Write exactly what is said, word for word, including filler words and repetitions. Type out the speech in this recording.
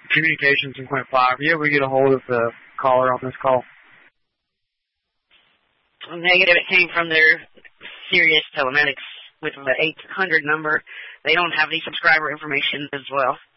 communications in Quint five. Are you able to get a hold of the caller on this call? Negative. It came from their Sirius Telematics with the eight hundred number. They don't have the subscriber information as well.